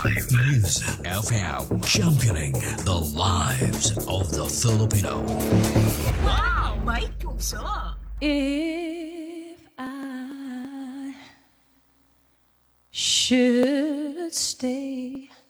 Music FM, championing the lives of the Filipino. Wow! May puso! If I should stay